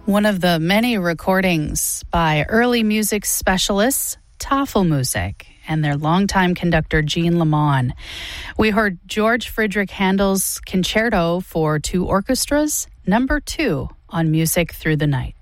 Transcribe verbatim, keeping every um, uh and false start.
One of the many recordings by early music specialists, Tafelmusik, and their longtime conductor, Jean Lamont. We heard George Friedrich Handel's Concerto for Two Orchestras, number two on Music Through the Night.